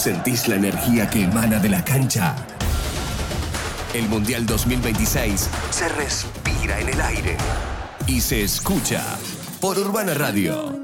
¿Sentís la energía que emana de la cancha? El Mundial 2026 se respira en el aire y se escucha por Urbana Radio.